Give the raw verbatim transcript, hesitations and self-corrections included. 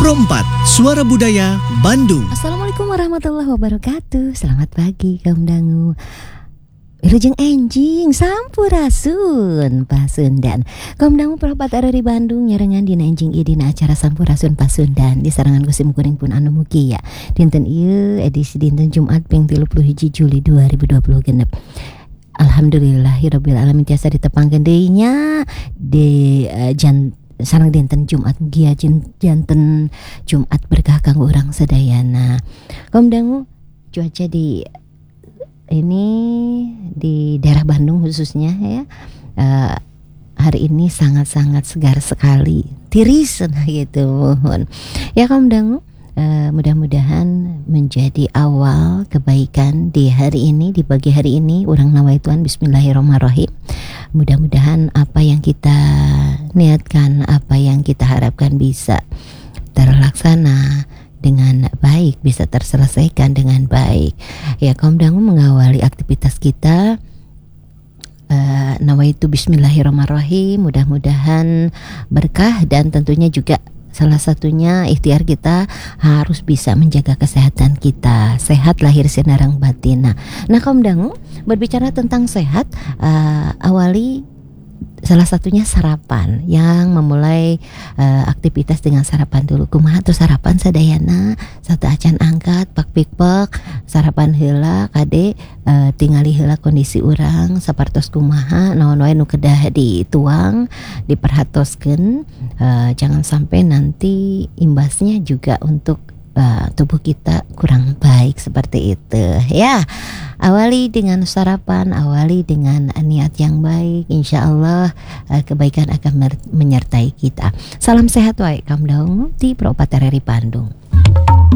Pro empat, Suara Budaya Bandung. Assalamualaikum warahmatullahi wabarakatuh. Selamat pagi kaum dangu. Wilujeng enjing Sampurasun Pasundan. Kaum dangu perempat ada di Bandung nyarengan dina enjing ieu dina acara Sampurasun Pasundan di sarangan Gusim Kuring pun anu mugi ya. Dinten ieu edisi dinten Jumat ping tilu puluh hiji Juli dua ribu dua puluh genep. Alhamdulillahirabbil alamin tiasa ditepangkeun deui nya di uh, jan sareng dinten Jumat mugi janten Jumat berkah kanggo urang sadayana. Kaum dangu cuaca di ini di daerah Bandung khususnya ya uh, hari ini sangat-sangat segar sekali, tiris gitu mohon ya kaum dangu. Uh, mudah-mudahan menjadi awal kebaikan di hari ini, di pagi hari ini. Urang nawaituan bismillahirrahmanirrahim. Mudah-mudahan apa yang kita niatkan, apa yang kita harapkan bisa terlaksana dengan baik, bisa terselesaikan dengan baik. Ya kaum dangu mengawali aktivitas kita uh, nawaitu bismillahirrahmanirrahim. Mudah-mudahan berkah dan tentunya juga salah satunya ikhtiar kita harus bisa menjaga kesehatan kita. Sehat lahir sinareng batina. Nah kaum dangu, berbicara tentang sehat, uh, awali salah satunya sarapan. Yang memulai uh, aktivitas dengan sarapan dulu. Kumaha tuh sarapan sadayana? Satu acan angkat pak pikpek sarapan heula kade uh, tingali heula kondisi urang sapartos kumaha naon wae nu kedah dituang diperhatoskeun. Uh, jangan sampai nanti imbasnya juga untuk uh, tubuh kita kurang baik seperti itu ya. Awali dengan sarapan, awali dengan niat yang baik, insya Allah uh, kebaikan akan mer- menyertai kita. Salam sehat wae kaum dangu di Pro empat R R I Bandung.